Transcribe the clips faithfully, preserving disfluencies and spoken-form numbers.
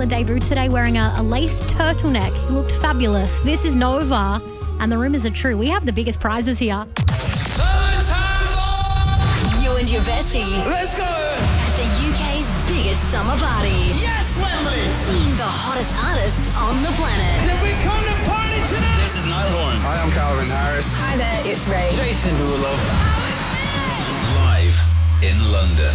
debut today wearing a, a lace turtleneck. He looked fabulous. This is Nova, and the rumours are true. We have the biggest prizes here. You and your bestie. Let's go! At the U K's biggest summer party. Yes, Wembley! Seeing the hottest artists on the planet. And we come to party tonight! This is Niall Horan. Hi, I'm Calvin Harris. Hi there, it's Ray. Jason Derulo. Live in London.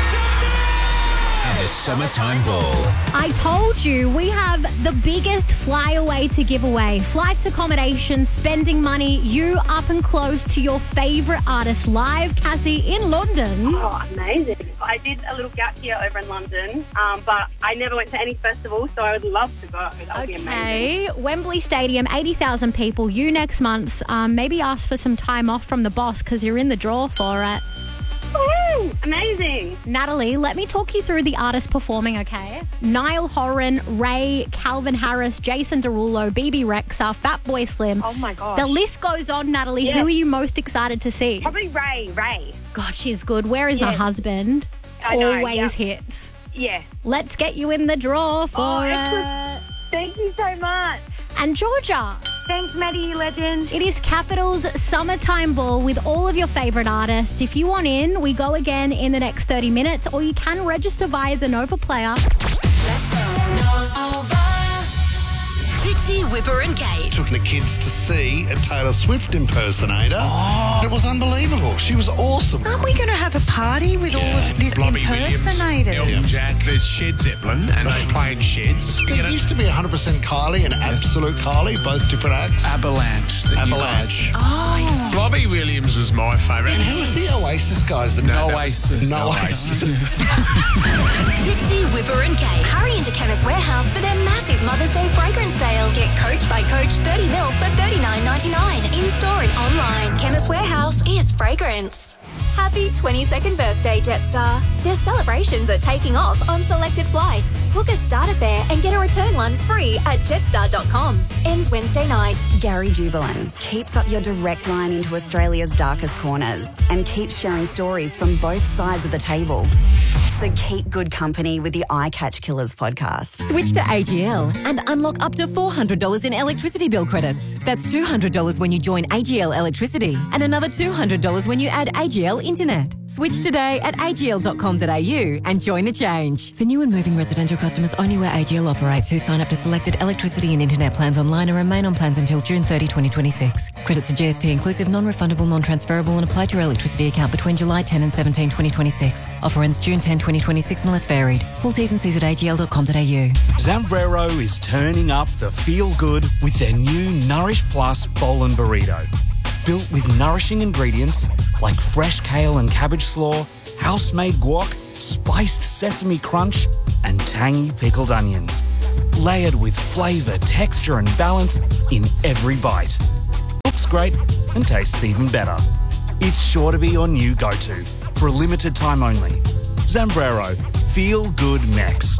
At the Summertime Ball. I told you we have the biggest flyaway to give away. Flights, accommodation, spending money, you up and close to your favourite artist live, Cassie, in London. Oh, amazing. I did a little gap year over in London, um, but I never went to any festival, so I would love to go. That would be amazing. Okay, Wembley Stadium, eighty thousand people, you next month. Um, maybe ask for some time off from the boss because you're in the draw for it. Woo! Amazing. Natalie, let me talk you through the artists performing, okay? Niall Horan, Ray, Calvin Harris, Jason Derulo, B B Rexa, Fatboy Slim. Oh, my gosh. The list goes on, Natalie. Yeah. Who are you most excited to see? Probably Ray. Ray. God, she's good. Where is my Yeah. husband? I know, Always yeah. hits. Yeah. Let's get you in the draw for Oh, it. excellent. Thank you so much. And Georgia. Thanks, Maddie, legend. It is Capital's Summertime Ball with all of your favourite artists. If you want in, we go again in the next thirty minutes, or you can register via the Nova Player. Let's go. Nova. Fitzy, Whipper and Kate. Took the kids to see a Taylor Swift impersonator. Oh. It was unbelievable. She was awesome. Aren't we going to have a party with all of these Blobby impersonators? Williams, Elton Jack, there's Shed Zeppelin, and they played Sheds. You It know, used to be one hundred percent Kylie and Absolute Kylie, both different acts. Avalanche. the new Avalanche. guys. Oh. Blobby Williams was my favourite. And who was the Oasis guys? The No, no, Oasis. No Oasis. Fitzy, Whipper and Kate. Hurry into Chemist Warehouse for their massive Mother's Day fragrance sale. Get Coach by Coach thirty mil for thirty-nine ninety-nine. In-store and online. Chemist Warehouse is fragrance. Happy twenty-second birthday, Jetstar. Their celebrations are taking off on selected flights. Book a starter fare and get a return one free at jetstar dot com. Ends Wednesday night. Gary Jubelin keeps up your direct line into Australia's darkest corners and keeps sharing stories from both sides of the table. So keep good company with the Eye Catch Killers podcast. Switch to A G L and unlock up to four hundred dollars in electricity bill credits. That's two hundred dollars when you join A G L Electricity and another two hundred dollars when you add A G L Internet. Switch today at a g l dot com dot a u and join the change. For new and moving residential customers only where A G L operates who sign up to selected electricity and internet plans online and remain on plans until June thirtieth, twenty twenty-six. Credits are G S T inclusive, non-refundable, non-transferable and apply to your electricity account between July tenth and seventeenth, twenty twenty-six. Offer ends June tenth, twenty twenty-six unless varied. Full T's and C's at a g l dot com dot a u. Zambrero is turning up the feel-good with their new Nourish Plus Bowl and Burrito. Built with nourishing ingredients like fresh kale and cabbage slaw, house-made guac, spiced sesame crunch, and tangy pickled onions. Layered with flavour, texture and balance in every bite. Looks great and tastes even better. It's sure to be your new go-to for a limited time only. Zambrero, feel good Mex.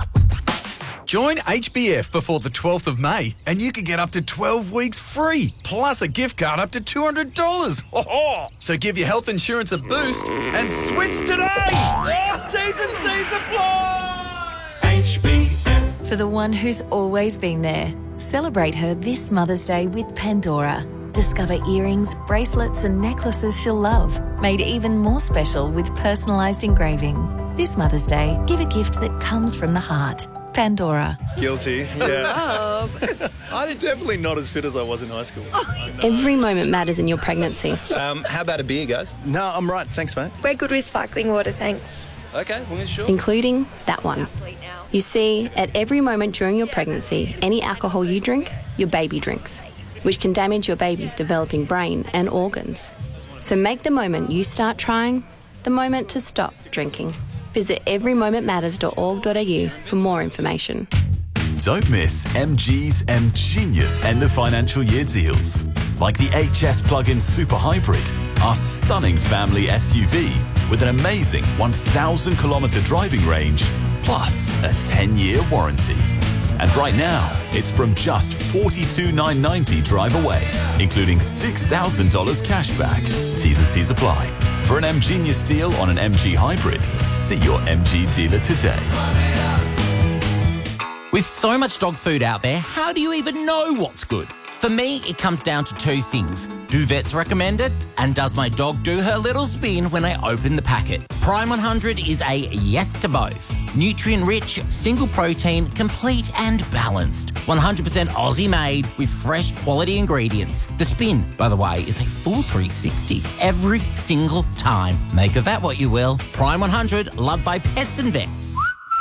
Join H B F before the twelfth of May and you can get up to twelve weeks free, plus a gift card up to two hundred dollars. Oh, so give your health insurance a boost and switch today. Oh, T's and C's apply. H B F. For the one who's always been there, celebrate her this Mother's Day with Pandora. Discover earrings, bracelets and necklaces she'll love, made even more special with personalised engraving. This Mother's Day, give a gift that comes from the heart. Pandora. Guilty, yeah. I'm definitely not as fit as I was in high school. Every moment matters in your pregnancy. Um, how about a beer, guys? No, I'm right. Thanks, mate. We're good with sparkling water, thanks. Okay, well, sure. Including that one. You see, at every moment during your pregnancy, any alcohol you drink, your baby drinks, which can damage your baby's developing brain and organs. So make the moment you start trying the moment to stop drinking. Visit every moment matters dot org dot a u for more information. Don't miss M G's M Genius end of financial year deals. Like the H S plug-in Super Hybrid, our stunning family S U V with an amazing one thousand kilometre driving range, plus a ten-year warranty. And right now, it's from just forty-two thousand nine hundred ninety dollars drive away, including six thousand dollars cash back. T's and C's apply. For an M Genius deal on an M G Hybrid, see your M G dealer today. With so much dog food out there, how do you even know what's good? For me, it comes down to two things. Do vets recommend it? And does my dog do her little spin when I open the packet? Prime one hundred is a yes to both. Nutrient-rich, single protein, complete and balanced. one hundred percent Aussie made with fresh quality ingredients. The spin, by the way, is a full three sixty every single time. Make of that what you will. Prime one hundred, loved by pets and vets.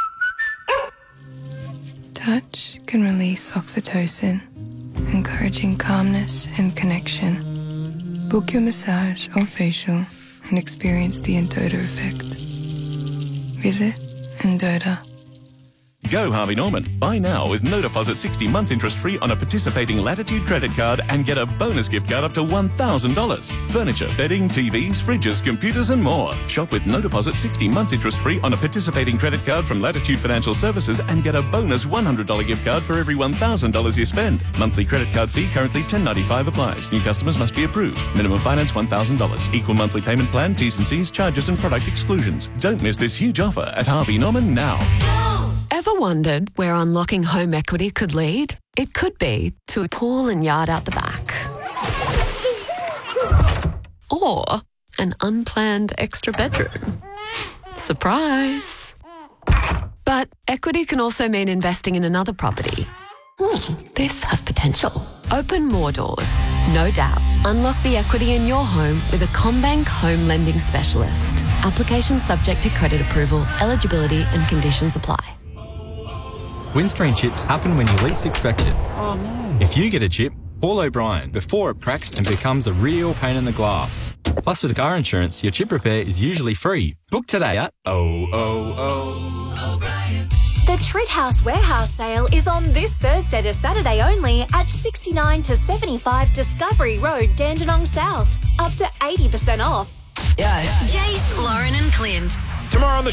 Touch can release oxytocin, encouraging calmness and connection. Book your massage or facial and experience the Endota effect. Visit Endota. Go Harvey Norman. Buy now with no deposit sixty months interest free on a participating Latitude credit card and get a bonus gift card up to one thousand dollars. Furniture, bedding, T Vs, fridges, computers and more. Shop with no deposit sixty months interest free on a participating credit card from Latitude Financial Services and get a bonus one hundred dollars gift card for every one thousand dollars you spend. Monthly credit card fee currently ten ninety-five applies. New customers must be approved. Minimum finance one thousand dollars. Equal monthly payment plan, T's and C's, charges and product exclusions. Don't miss this huge offer at Harvey Norman now. Ever wondered where unlocking home equity could lead? It could be to a pool and yard out the back. Or an unplanned extra bedroom. Surprise! But equity can also mean investing in another property. Hmm, this has potential. Open more doors, no doubt. Unlock the equity in your home with a CommBank home lending specialist. Application subject to credit approval, eligibility and conditions apply. Windscreen chips happen when you least expect it. Oh no. If you get a chip, call O'Brien before it cracks and becomes a real pain in the glass. Plus, with car insurance, your chip repair is usually free. Book today at oh oh oh. O'Brien. The Treat House Warehouse sale is on this Thursday to Saturday only at sixty-nine to seventy-five Discovery Road, Dandenong South. Up to eighty percent off. Yeah, yeah. Jace, Lauren and Clint. Tomorrow on the